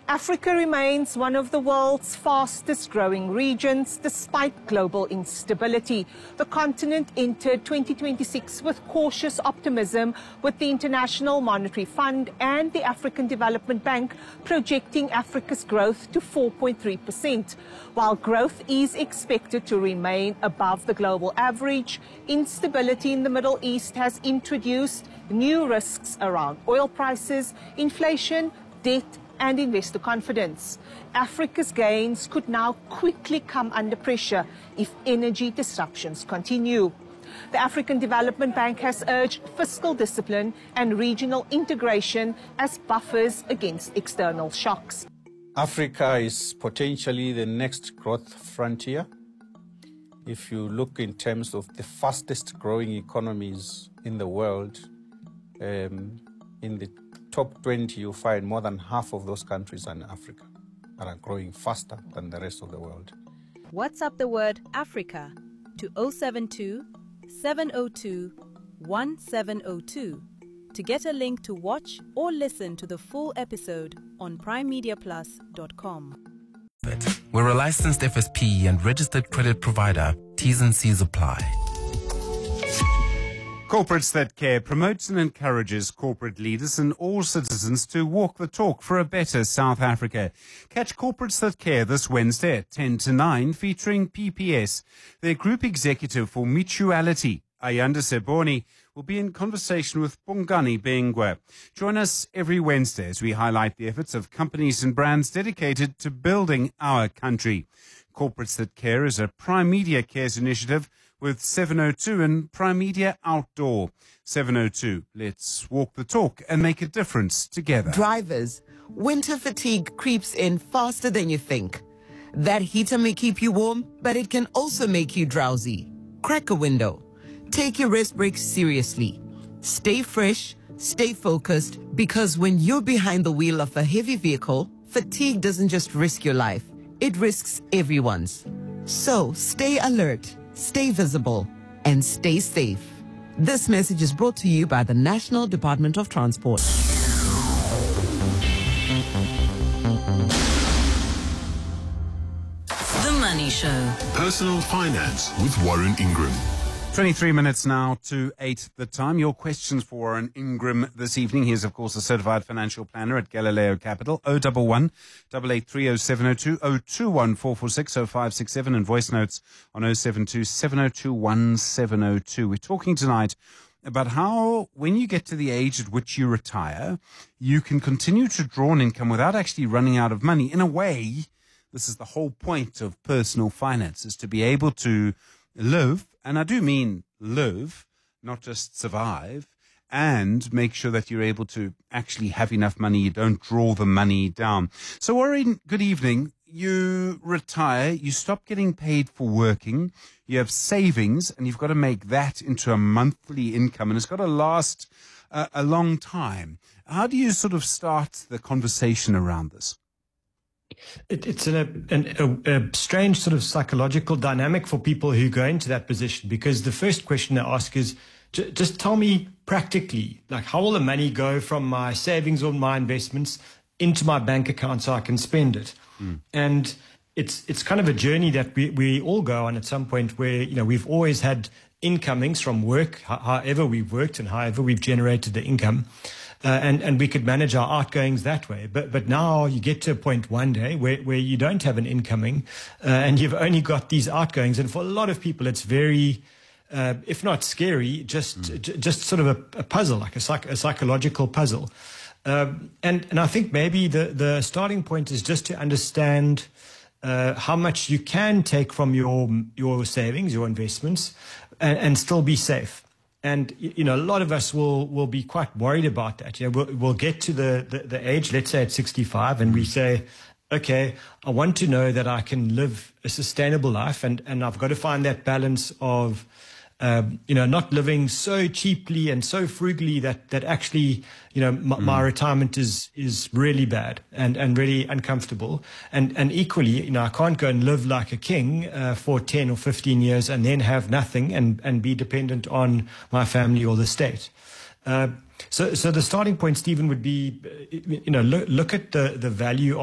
Africa remains one of the world's fastest growing regions despite global instability. The continent entered 2026 with cautious optimism, with the International Monetary Fund and the African Development Bank projecting Africa's growth to 4.3%. While growth is expected to remain above the global average, instability in the Middle East has introduced new risks around oil prices, inflation, debt, and investor confidence. Africa's gains could now quickly come under pressure if energy disruptions continue. The African Development Bank has urged fiscal discipline and regional integration as buffers against external shocks. Africa is potentially the next growth frontier. If you look in terms of the fastest growing economies in the world, in the top 20, you'll find more than half of those countries are in Africa and are growing faster than the rest of the world. WhatsApp the word Africa to 072 702 1702 to get a link to watch or listen to the full episode on primemediaplus.com. We're a licensed FSP and registered credit provider. T's and C's apply. Corporates That Care promotes and encourages corporate leaders and all citizens to walk the talk for a better South Africa. Catch Corporates That Care this Wednesday at 10 to 9, featuring PPS. Their group executive for Mutuality, Ayanda Seboni, will be in conversation with Bongani Bengwa. Join us every Wednesday as we highlight the efforts of companies and brands dedicated to building our country. Corporates That Care is a Prime Media Cares initiative with 702 and Prime Media Outdoor. 702, let's walk the talk and make a difference together. Drivers, winter fatigue creeps in faster than you think. That heater may keep you warm, but it can also make you drowsy. Crack a window. Take your rest breaks seriously. Stay fresh, stay focused, because when you're behind the wheel of a heavy vehicle, fatigue doesn't just risk your life, it risks everyone's. So stay alert, stay visible, and stay safe. This message is brought to you by the National Department of Transport. The Money Show. Personal Finance with Warren Ingram. 23 minutes now to 8 the time. Your questions for Warren Ingram this evening. He is, of course, a certified financial planner at Galileo Capital. 011 883 0702 021 446 0567 and voice notes on 072 702 1702. We're talking tonight about how, when you get to the age at which you retire, you can continue to draw an income without actually running out of money. In a way, this is the whole point of personal finance, is to be able to live, and I do mean live, not just survive, and make sure that you're able to actually have enough money. You don't draw the money down. So, Warren, good evening. You retire, you stop getting paid for working, you have savings, and you've got to make that into a monthly income, and it's got to last a long time. How do you sort of start the conversation around this? It's a strange sort of psychological dynamic for people who go into that position, because the first question they ask is, just tell me practically, like, how will the money go from my savings or my investments into my bank account so I can spend it? And it's kind of a journey that we all go on at some point, where, you know, we've always had incomings from work, however we've worked and however we've generated the income. And we could manage our outgoings that way. But now you get to a point one day where you don't have an incoming and you've only got these outgoings. And for a lot of people, it's very, if not scary, just sort of a puzzle, like a psychological puzzle. And I think maybe the starting point is just to understand how much you can take from your savings, your investments, and still be safe. And, you know, a lot of us will be quite worried about that. You know, we'll get to the age, let's say at 65, and we say, okay, I want to know that I can live a sustainable life, and I've got to find that balance of, you know, not living so cheaply and so frugally that actually, you know, my retirement is really bad and really uncomfortable. And equally, you know, I can't go and live like a king for 10 or 15 years and then have nothing and be dependent on my family or the state. So the starting point, Stephen, would be, you know, look at the value